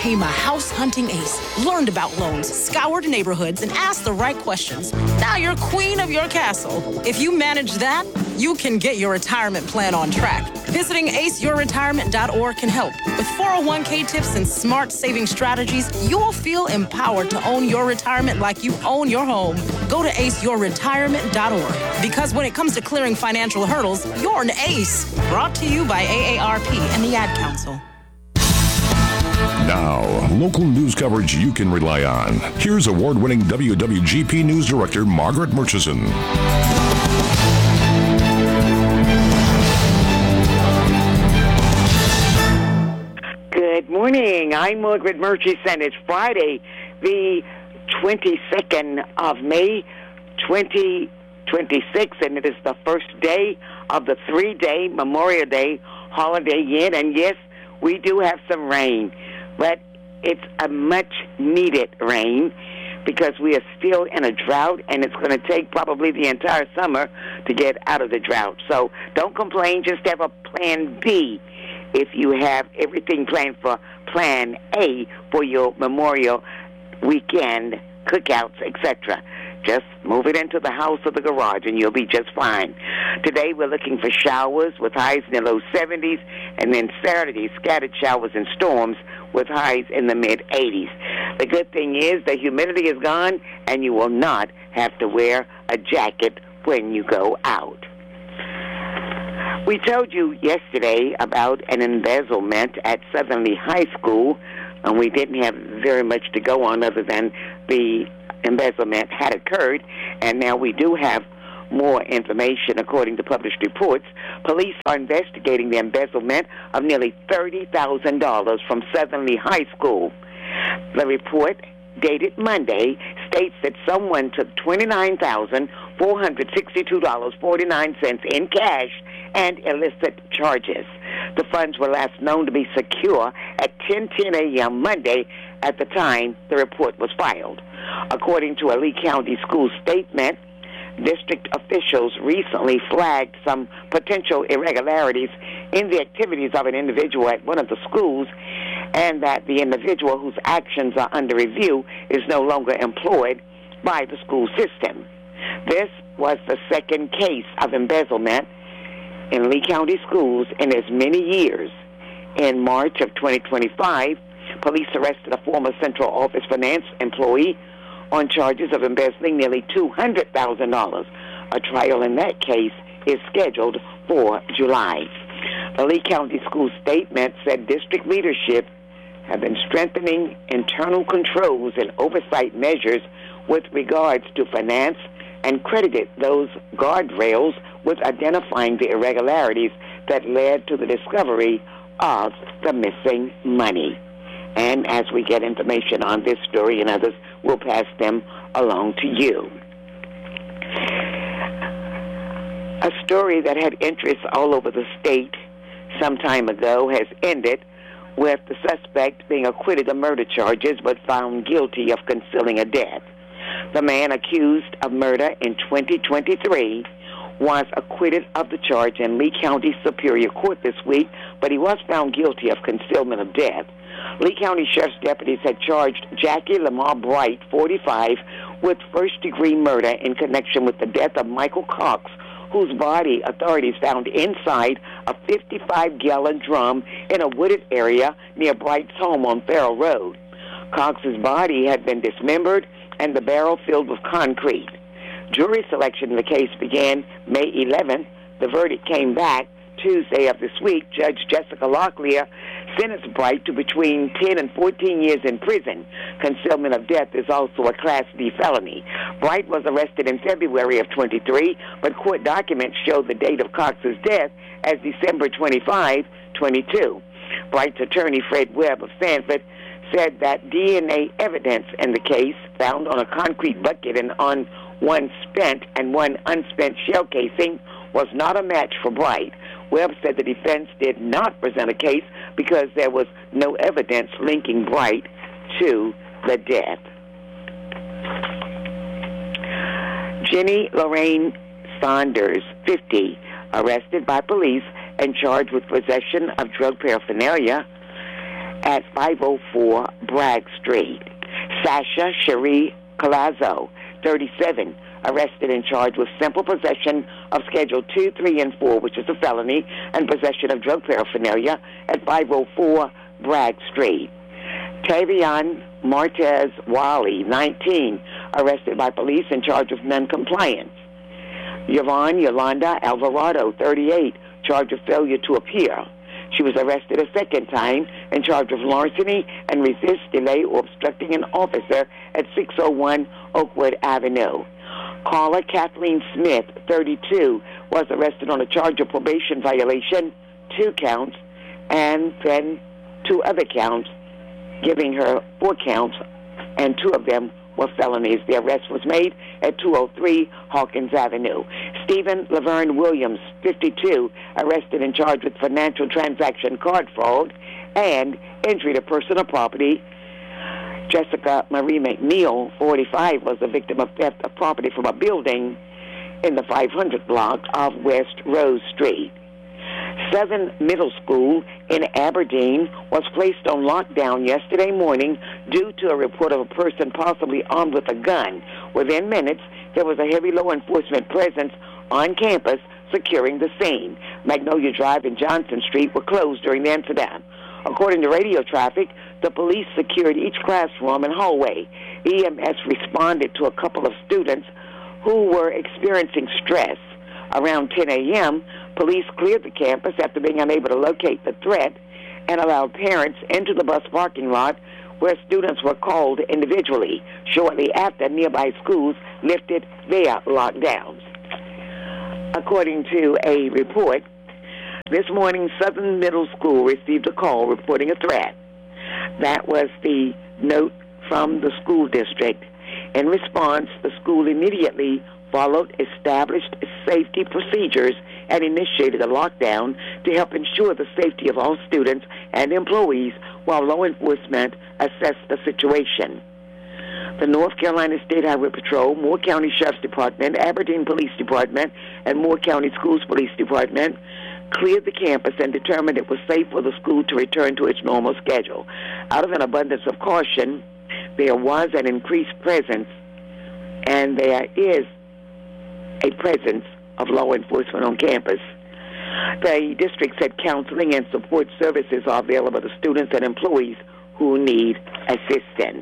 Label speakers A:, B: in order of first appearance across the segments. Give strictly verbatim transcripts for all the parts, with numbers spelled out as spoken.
A: became a house hunting ace, learned about loans, scoured neighborhoods, and asked the right questions. Now you're queen of your castle. If you manage that, you can get your retirement plan on track. Visiting ace your retirement dot org can help. With four oh one k tips and smart saving strategies, you'll feel empowered to own your retirement like you own your home. Go to ace your retirement dot org. Because when it comes to clearing financial hurdles, you're an ace. Brought to you by A A R P and the Ad Council.
B: Now, local news coverage you can rely on. Here's award-winning W W G P News Director Margaret Murchison.
C: Good morning. I'm Margaret Murchison. It's Friday, the twenty-second of May, twenty twenty-six, and it is the first day of the three-day Memorial Day holiday yin. And yes, we do have some rain, but it's a much-needed rain because we are still in a drought, and it's going to take probably the entire summer to get out of the drought. So don't complain. Just have a plan B if you have everything planned for plan A for your Memorial weekend cookouts, et cetera. Just move it into the house or the garage, and you'll be just fine. Today, we're looking for showers with highs in the low seventies, and then Saturday, scattered showers and storms with highs in the mid-eighties. The good thing is the humidity is gone, and you will not have to wear a jacket when you go out. We told you yesterday about an embezzlement at Southern Lee High School, and we didn't have very much to go on other than the embezzlement had occurred, and now we do have more information according to published reports. Police are investigating the embezzlement of nearly thirty thousand dollars from Southern Lee High School. The report, dated Monday, states that someone took twenty-nine thousand four hundred sixty-two dollars and forty-nine cents in cash and illicit charges. The funds were last known to be secure at ten ten a.m. Monday at the time the report was filed. According to a Lee County school statement, district officials recently flagged some potential irregularities in the activities of an individual at one of the schools, and that the individual whose actions are under review is no longer employed by the school system. This was the second case of embezzlement in Lee County schools in as many years. In March of twenty twenty-five, police arrested a former Central Office Finance employee on charges of embezzling nearly two hundred thousand dollars. A trial in that case is scheduled for July. The Lee County School statement said district leadership have been strengthening internal controls and oversight measures with regards to finance and credited those guardrails with identifying the irregularities that led to the discovery of the missing money. And as we get information on this story and others, we'll pass them along to you. A story that had interest all over the state some time ago has ended with the suspect being acquitted of murder charges but found guilty of concealing a death. The man accused of murder in twenty twenty-three was acquitted of the charge in Lee County Superior Court this week, but he was found guilty of concealment of death. Lee County Sheriff's deputies had charged Jackie Lamar Bright, forty-five, with first-degree murder in connection with the death of Michael Cox, whose body authorities found inside a fifty-five gallon drum in a wooded area near Bright's home on Farrell Road. Cox's body had been dismembered and the barrel filled with concrete. Jury selection in the case began May eleventh. The verdict came back Tuesday of this week. Judge Jessica Locklear sentenced Bright to between ten and fourteen years in prison. Concealment of death is also a Class D felony. Bright was arrested in February of twenty-three, but court documents show the date of Cox's death as December twenty-fifth, twenty-two. Bright's attorney, Fred Webb of Sanford, said that D N A evidence in the case found on a concrete bucket and on one spent and one unspent shell casing was not a match for Bright. Webb said the defense did not present a case because there was no evidence linking Bright to the death. Jenny Lorraine Saunders, fifty, arrested by police and charged with possession of drug paraphernalia at five oh four Bragg Street. Sasha Cherie Colazzo, thirty-seven, arrested and charged with simple possession of Schedule two, three, and four, which is a felony, and possession of drug paraphernalia at five oh four Bragg Street. Tavion Martez Wally, nineteen, arrested by police in charge of noncompliance. Yvonne Yolanda Alvarado, thirty-eight, charged with failure to appear. She was arrested a second time in charge of larceny and resist, delay, or obstructing an officer at six oh one Oakwood Avenue. Caller Kathleen Smith, thirty-two, was arrested on a charge of probation violation, two counts, and then two other counts, giving her four counts, and two of them were felonies. The arrest was made at two oh three Hawkins Avenue. Stephen Laverne Williams, fifty-two, arrested and charged with financial transaction card fraud and injury to personal property. Jessica Marie McNeil, forty-five, was the victim of theft of property from a building in the five hundred block of West Rose Street. Southern Middle School in Aberdeen was placed on lockdown yesterday morning due to a report of a person possibly armed with a gun. Within minutes, there was a heavy law enforcement presence on campus securing the scene. Magnolia Drive and Johnson Street were closed during the incident. According to radio traffic, the police secured each classroom and hallway. E M S responded to a couple of students who were experiencing stress. Around ten a.m., police cleared the campus after being unable to locate the threat and allowed parents into the bus parking lot where students were called individually. Shortly after, nearby schools lifted their lockdowns. According to a report, this morning Southern Middle School received a call reporting a threat. That was the note from the school district. In response, the school immediately followed established safety procedures and initiated a lockdown to help ensure the safety of all students and employees while law enforcement assessed the situation. The North Carolina State Highway Patrol, Moore County Sheriff's Department, Aberdeen Police Department, and Moore County Schools Police Department cleared the campus and determined it was safe for the school to return to its normal schedule. Out of an abundance of caution, there was an increased presence, and there is a presence of law enforcement on campus. The district said counseling and support services are available to students and employees who need assistance.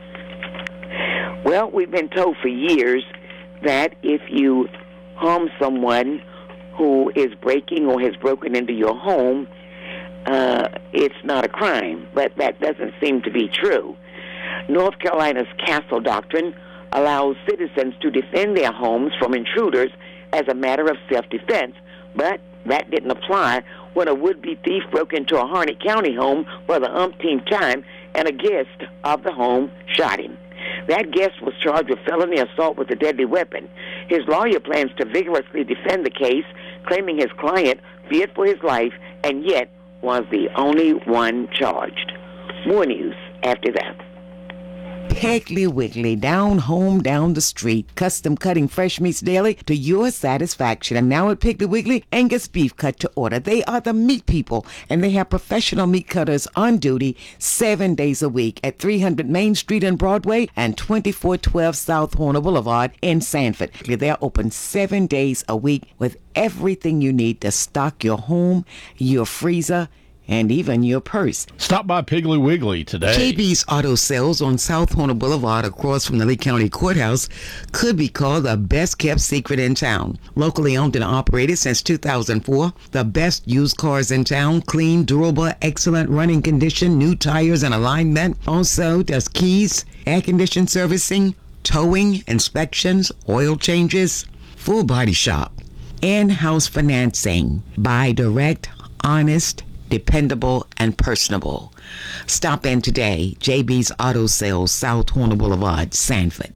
C: Well, we've been told for years that if you harm someone who is breaking or has broken into your home, uh, it's not a crime, but that doesn't seem to be true. North Carolina's Castle Doctrine allows citizens to defend their homes from intruders as a matter of self-defense, but that didn't apply when a would-be thief broke into a Harnett County home for the umpteenth time and a guest of the home shot him. That guest was charged with felony assault with a deadly weapon. His lawyer plans to vigorously defend the case, claiming his client feared for his life and yet was the only one charged. More news after that.
D: Piggly Wiggly, down home, down the street. Custom cutting fresh meats daily to your satisfaction. And now at Piggly Wiggly, Angus beef cut to order. They are the meat people, and they have professional meat cutters on duty seven days a week at three hundred Main Street in Broadway and twenty-four twelve South Horner Boulevard in Sanford. They're open seven days a week with everything you need to stock your home, your freezer, and even your purse.
E: Stop by Piggly Wiggly today.
D: J B's Auto Sales on South Horner Boulevard across from the Lee County Courthouse could be called the best kept secret in town. Locally owned and operated since two thousand four, the best used cars in town, clean, durable, excellent running condition, new tires and alignment. Also does keys, air condition servicing, towing, inspections, oil changes, full body shop, in-house financing. Buy direct, honest, dependable, and personable. Stop in today. J B's Auto Sales, South Horner Boulevard, Sanford.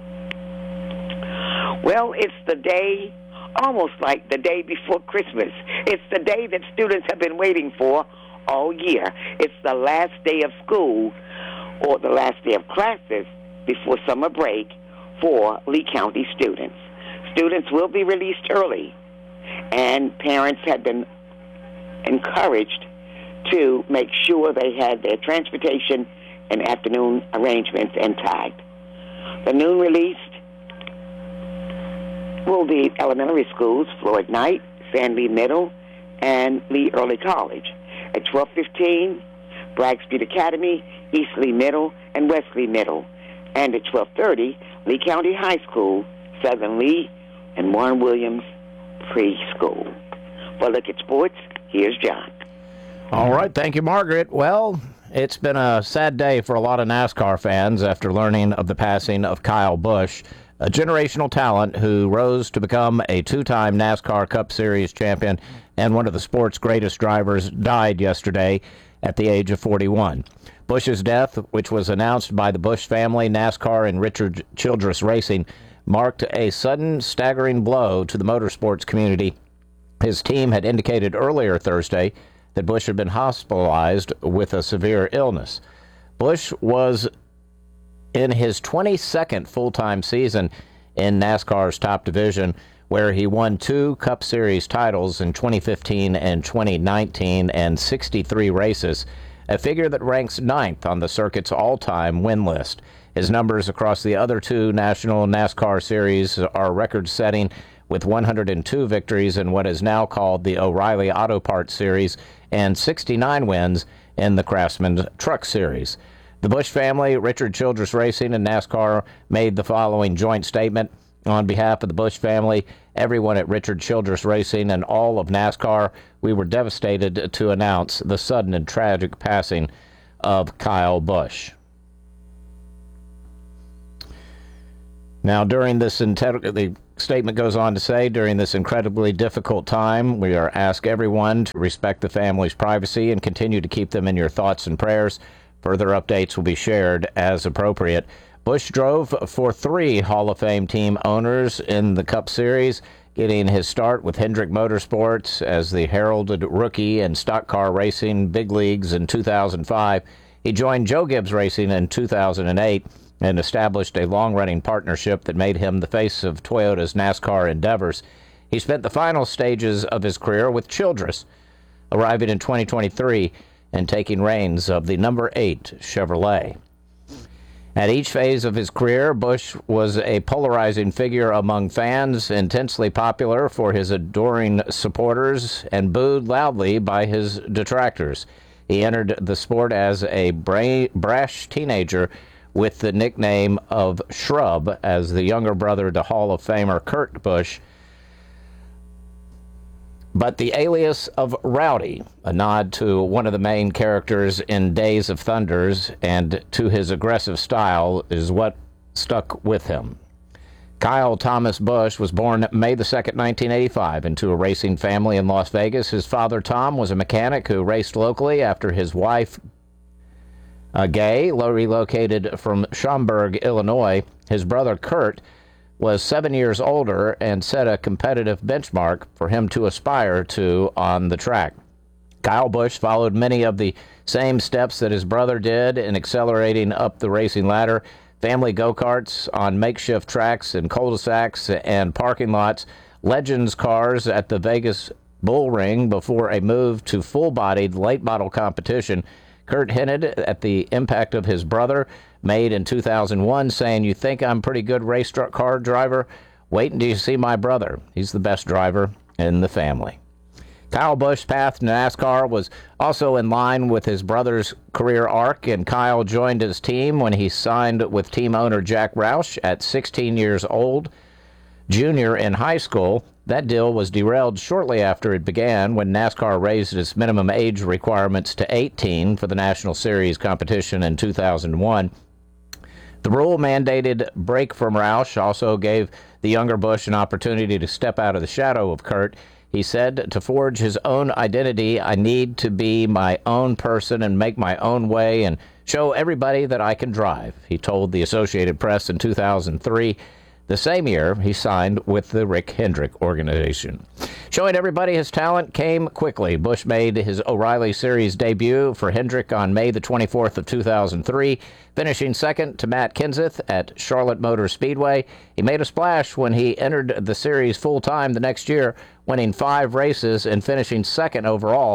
C: Well, it's the day, almost like the day before Christmas. It's the day that students have been waiting for all year. It's the last day of school, or the last day of classes before summer break for Lee County students. Students will be released early, and parents have been encouraged to make sure they had their transportation and afternoon arrangements intact. The noon released will be elementary schools, Floyd Knight, San Lee Middle, and Lee Early College. At twelve fifteen, Bragg Street Academy, East Lee Middle, and West Lee Middle. And at twelve thirty, Lee County High School, Southern Lee, and Warren Williams Preschool. For Look at Sports, here's John.
F: All right, thank you, Margaret. Well, it's been a sad day for a lot of NASCAR fans after learning of the passing of Kyle Busch, a generational talent who rose to become a two-time NASCAR Cup Series champion and one of the sport's greatest drivers, died yesterday at the age of forty-one. Busch's death, which was announced by the Busch family, NASCAR, and Richard Childress Racing, marked a sudden, staggering blow to the motorsports community. His team had indicated earlier Thursday that Busch had been hospitalized with a severe illness. Busch was in his twenty-second full-time season in NASCAR's top division, where he won two Cup Series titles in twenty fifteen and twenty nineteen and sixty-three races, a figure that ranks ninth on the circuit's all-time win list. His numbers across the other two national NASCAR series are record-setting, with one hundred two victories in what is now called the O'Reilly Auto Parts Series and sixty-nine wins in the Craftsman Truck Series. The Busch family, Richard Childress Racing, and NASCAR made the following joint statement. On behalf of the Busch family, everyone at Richard Childress Racing, and all of NASCAR, we were devastated to announce the sudden and tragic passing of Kyle Busch. Now, during this, inter- the statement goes on to say, during this incredibly difficult time, we are ask everyone to respect the family's privacy and continue to keep them in your thoughts and prayers. Further updates will be shared as appropriate. Busch drove for three Hall of Fame team owners in the Cup Series, getting his start with Hendrick Motorsports as the heralded rookie in stock car racing big leagues in two thousand five. He joined Joe Gibbs Racing in two thousand eight and established a long-running partnership that made him the face of Toyota's NASCAR endeavors. He spent the final stages of his career with Childress, arriving in twenty twenty-three and taking reins of the number eight Chevrolet. At each phase of his career, Busch was a polarizing figure among fans, intensely popular for his adoring supporters, and booed loudly by his detractors. He entered the sport as a bra- brash teenager with the nickname of Shrub, as the younger brother to Hall of Famer Kurt Busch, but the alias of Rowdy, a nod to one of the main characters in Days of Thunders and to his aggressive style, is what stuck with him. Kyle Thomas Busch was born May the second, nineteen eighty-five, into a racing family in Las Vegas. His father, Tom, was a mechanic who raced locally after his wife, uh, Gay, relocated from Schaumburg, Illinois. His brother, Kurt, was seven years older and set a competitive benchmark for him to aspire to on the track. Kyle Busch followed many of the same steps that his brother did in accelerating up the racing ladder. Family go-karts on makeshift tracks in cul-de-sacs and parking lots, Legends cars at the Vegas Bull Ring before a move to full-bodied late-model competition. Kurt hinted at the impact of his brother, made in two thousand one, saying, "You think I'm a pretty good race car driver? Wait until you see my brother. He's the best driver in the family." Kyle Busch's path to NASCAR was also in line with his brother's career arc, and Kyle joined his team when he signed with team owner Jack Roush at sixteen years old, junior in high school. That deal was derailed shortly after it began, when NASCAR raised its minimum age requirements to eighteen for the National Series competition in two thousand one. The rule-mandated break from Roush also gave the younger Busch an opportunity to step out of the shadow of Kurt. He said, "To forge his own identity, I need to be my own person and make my own way and show everybody that I can drive," he told the Associated Press in two thousand three. The same year, he signed with the Rick Hendrick organization. Showing everybody his talent came quickly. Busch made his O'Reilly Series debut for Hendrick on May the twenty-fourth of two thousand three, finishing second to Matt Kenseth at Charlotte Motor Speedway. He made a splash when he entered the series full-time the next year, winning five races and finishing second overall.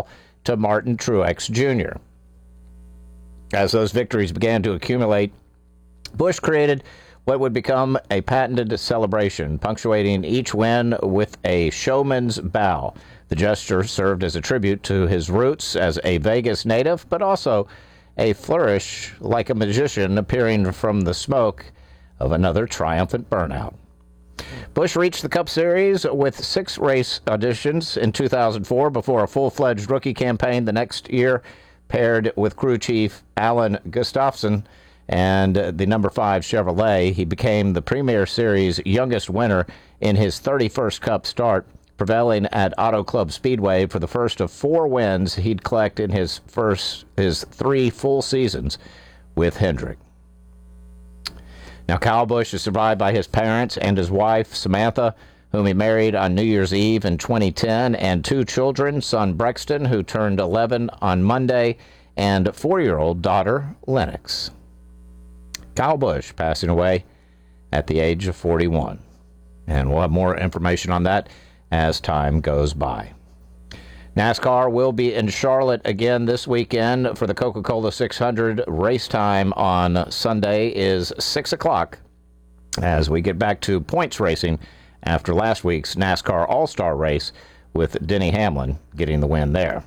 F: to Martin Truex Junior As those victories began to accumulate, Busch created what would become a patented celebration, punctuating each win with a showman's bow. The gesture served as a tribute to his roots as a Vegas native, but also a flourish like a magician appearing from the smoke of another triumphant burnout. Busch reached the Cup Series with six race auditions in two thousand four before a full-fledged rookie campaign the next year, paired with crew chief Alan Gustafson and the number five Chevrolet. He became the Premier Series youngest winner in his thirty-first Cup start, prevailing at Auto Club Speedway for the first of four wins he'd collect in his first his three full seasons with Hendrick. Now, Kyle Busch is survived by his parents and his wife, Samantha, whom he married on New Year's Eve in twenty ten, and two children, son Brexton, who turned eleven on Monday, and four-year-old daughter, Lennox. Kyle Busch passing away at the age of forty-one. And we'll have more information on that as time goes by. NASCAR will be in Charlotte again this weekend for the Coca-Cola six hundred. Race time on Sunday is six o'clock as we get back to points racing after last week's NASCAR All-Star race with Denny Hamlin getting the win there.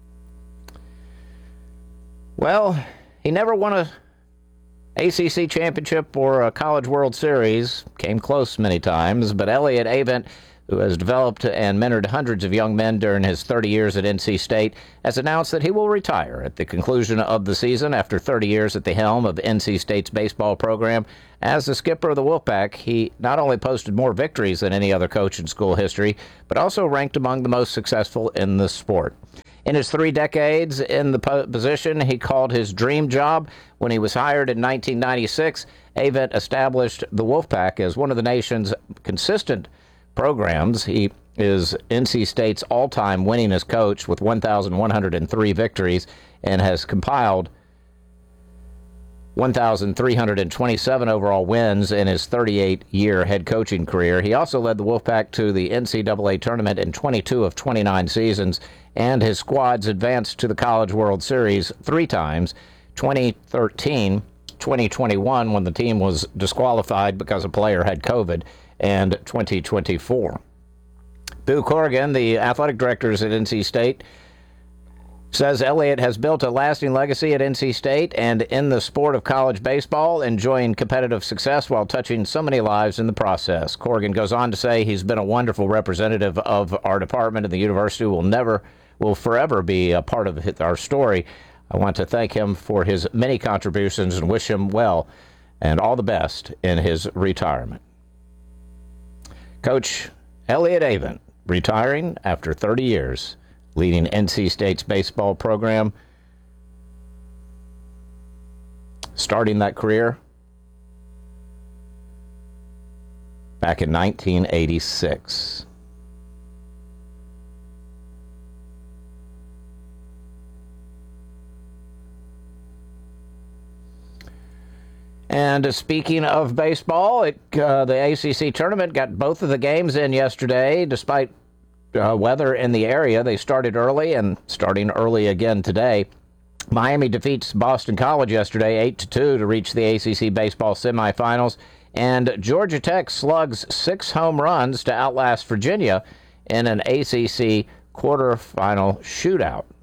F: Well, he never won a A C C championship or a College World Series, came close many times, but Elliott Avent, who has developed and mentored hundreds of young men during his thirty years at N C State, has announced that he will retire at the conclusion of the season after thirty years at the helm of N C State's baseball program. As the skipper of the Wolfpack, he not only posted more victories than any other coach in school history, but also ranked among the most successful in the sport. In his three decades in the position he called his dream job, when he was hired in nineteen ninety-six, Avent established the Wolfpack as one of the nation's consistent programs. He is N C State's all-time winningest coach with one thousand one hundred three victories and has compiled one thousand three hundred twenty-seven overall wins in his thirty-eight-year head coaching career. He also led the Wolfpack to the N C double A tournament in twenty-two of twenty-nine seasons, and his squads advanced to the College World Series three times, twenty thirteen, twenty twenty-one, when the team was disqualified because a player had COVID, and twenty twenty-four. Boo Corrigan, the athletic director at N C State, says Elliott has built a lasting legacy at N C State and in the sport of college baseball, enjoying competitive success while touching so many lives in the process. Corrigan goes on to say he's been a wonderful representative of our department, and the university will never, will forever be a part of our story. I want to thank him for his many contributions and wish him well and all the best in his retirement. Coach Elliott Avent retiring after thirty years, leading N C State's baseball program, starting that career back in nineteen eighty-six. And speaking of baseball, it, uh, the A C C tournament got both of the games in yesterday, despite uh, weather in the area. They started early and starting early again today. Miami defeats Boston College yesterday eight to two to reach the A C C baseball semifinals, and Georgia Tech slugs six home runs to outlast Virginia in an A C C quarterfinal shootout.